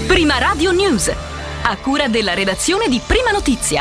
Prima Radio News, a cura della redazione di Prima Notizia.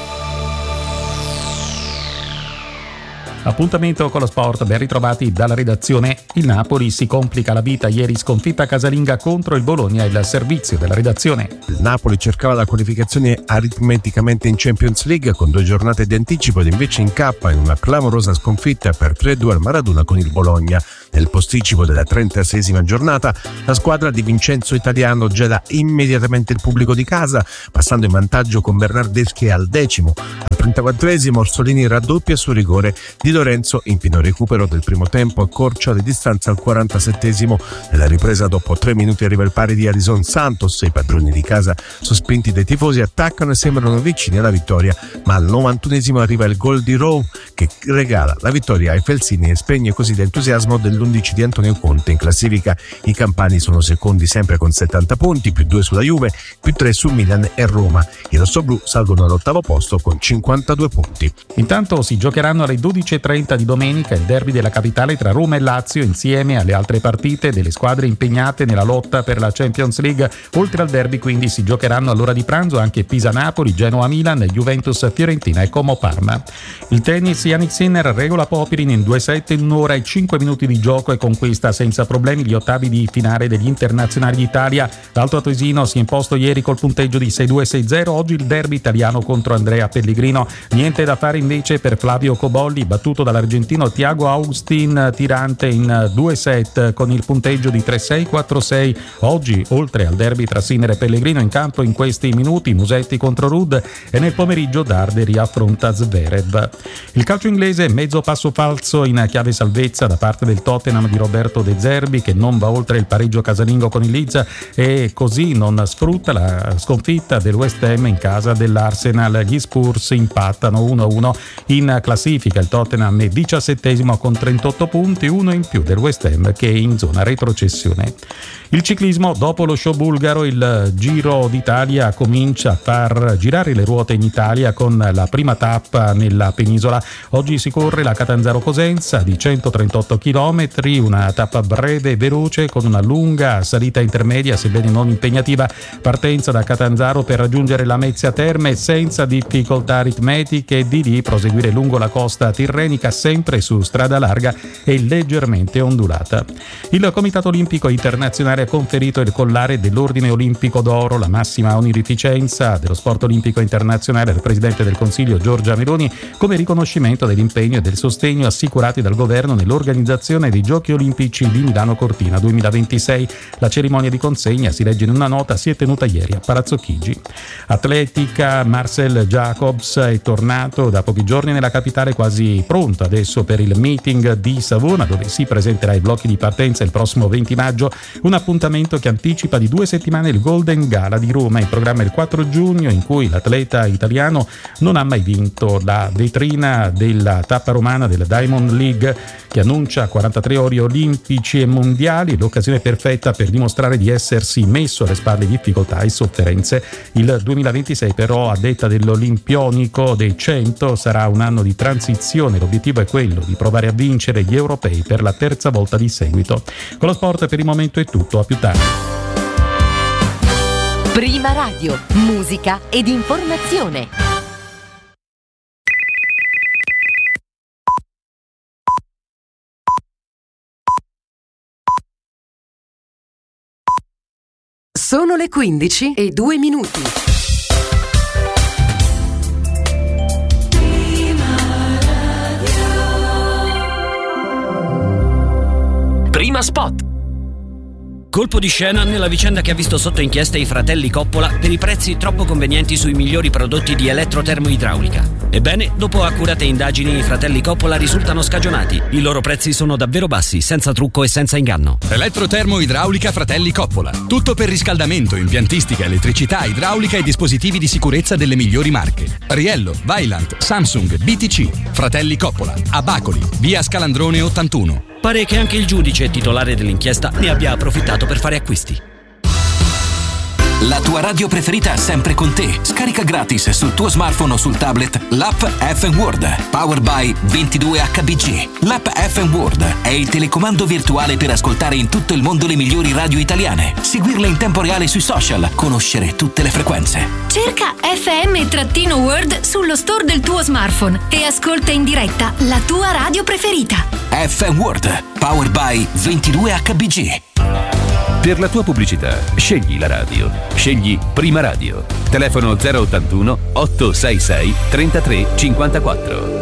Appuntamento con lo sport, ben ritrovati dalla redazione. Il Napoli si complica la vita, ieri sconfitta casalinga contro il Bologna, il servizio della redazione. Il Napoli cercava la qualificazione aritmeticamente in Champions League con 2 giornate di anticipo ed invece incappa in una clamorosa sconfitta per 3-2 al Maradona con il Bologna. Nel posticipo della 36esima giornata la squadra di Vincenzo Italiano gela immediatamente il pubblico di casa, passando in vantaggio con Bernardeschi al 10°. Al 34esimo Orsolini raddoppia su rigore di Lorenzo, in pieno recupero del primo tempo accorcia le distanze al 47esimo. Nella ripresa dopo 3 minuti arriva il pari di Alison Santos e i padroni di casa, sospinti dai tifosi, attaccano e sembrano vicini alla vittoria, ma al 91esimo arriva il gol di Rowe che regala la vittoria ai Felsini e spegne così l'entusiasmo dell'11 di Antonio Conte. In classifica i campani sono secondi sempre con 70 punti, più 2 sulla Juve, più 3 su Milan e Roma. I rossoblù salgono all'8° posto con 52 punti. Intanto si giocheranno alle 12:30 di domenica il derby della capitale tra Roma e Lazio, insieme alle altre partite delle squadre impegnate nella lotta per la Champions League. Oltre al derby quindi si giocheranno all'ora di pranzo anche Pisa-Napoli, Genoa-Milan, Juventus-Fiorentina e Como-Parma. Il tennis, Jannik Sinner regola Popyrin in 2 set in 1 ora e 5 minuti di gioco e conquista senza problemi gli ottavi di finale degli internazionali d'Italia. L'Alto Atesino si è imposto ieri col punteggio di 6-2 e 6-0. Oggi il derby italiano contro Andrea Pellegrino. Niente da fare invece per Flavio Cobolli, battuto dall'argentino Thiago Augustin Tirante in 2 set con il punteggio di 3-6, 4-6. Oggi, oltre al derby tra Sinner e Pellegrino, in campo in questi minuti Musetti contro Ruud e nel pomeriggio Darderi affronta Zverev. Il calcio inglese, mezzo passo falso in chiave salvezza da parte del Tottenham di Roberto De Zerbi, che non va oltre il pareggio casalingo con il Leeds e così non sfrutta la sconfitta del West Ham in casa dell'Arsenal. Gli Spurs impattano 1-1 in classifica. Il Tottenham è 17° con 38 punti, 1 in più del West Ham che è in zona retrocessione. Il ciclismo, dopo lo show bulgaro, il Giro d'Italia comincia a far girare le ruote in Italia con la prima tappa nella penisola. Oggi si corre la Catanzaro-Cosenza di 138 km, una tappa breve e veloce con una lunga salita intermedia, sebbene non impegnativa. Partenza da Catanzaro per raggiungere la Mezzia Terme senza difficoltà aritmetiche e di lì proseguire lungo la costa tirrenica, sempre su strada larga e leggermente ondulata. Il Comitato Olimpico Internazionale ha conferito il collare dell'Ordine Olimpico d'Oro, la massima onorificenza dello sport olimpico internazionale, al Presidente del Consiglio Giorgia Meloni, come riconoscimento dell'impegno e del sostegno assicurati dal governo nell'organizzazione dei Giochi Olimpici di Milano Cortina 2026. La cerimonia di consegna, si legge in una nota, si è tenuta ieri a Palazzo Chigi. Atletica, Marcel Jacobs è tornato da pochi giorni nella capitale, quasi pronto adesso per il meeting di Savona, dove si presenterà ai blocchi di partenza il prossimo 20 maggio, un appuntamento che anticipa di 2 settimane il Golden Gala di Roma, in programma il 4 giugno, in cui l'atleta italiano non ha mai vinto. La vetrina della tappa romana della Diamond League, che annuncia 43 ori olimpici e mondiali, l'occasione perfetta per dimostrare di essersi messo alle spalle difficoltà e sofferenze. Il 2026 però, a detta dell'Olimpionico dei 100, sarà un anno di transizione. L'obiettivo è quello di provare a vincere gli europei per la 3ª volta di seguito. Con lo sport per il momento è tutto, a più tardi. Prima Radio, musica ed informazione. Sono le 15:02. Prima Spot. Colpo di scena nella vicenda che ha visto sotto inchiesta i fratelli Coppola per i prezzi troppo convenienti sui migliori prodotti di elettrotermoidraulica. Ebbene, dopo accurate indagini, i fratelli Coppola risultano scagionati. I loro prezzi sono davvero bassi, senza trucco e senza inganno. Elettrotermoidraulica Fratelli Coppola. Tutto per riscaldamento, impiantistica, elettricità, idraulica e dispositivi di sicurezza delle migliori marche. Riello, Vaillant, Samsung, BTC. Fratelli Coppola. A Bacoli, via Scalandrone 81. Pare che anche il giudice titolare dell'inchiesta ne abbia approfittato per fare acquisti. La tua radio preferita sempre con te. Scarica gratis sul tuo smartphone o sul tablet l'app FM World, powered by 22HBG. L'app FM World è il telecomando virtuale per ascoltare in tutto il mondo le migliori radio italiane, seguirle in tempo reale sui social, conoscere tutte le frequenze. Cerca FM-World sullo store del tuo smartphone e ascolta in diretta la tua radio preferita. FM World, powered by 22HBG. Per la tua pubblicità, scegli la radio. Scegli Prima Radio. Telefono 081 866 33 54.